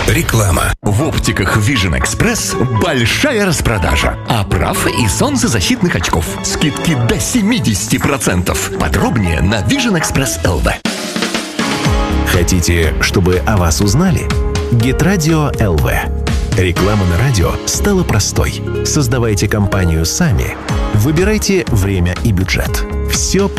Реклама. В оптиках Vision Express большая распродажа оправ и солнцезащитных очков. Скидки до 70%. Подробнее на Vision Express LV. Хотите, чтобы о вас узнали? Гитрадио ЛВ. Реклама на радио стала простой. Создавайте компанию сами. Выбирайте время и бюджет. Все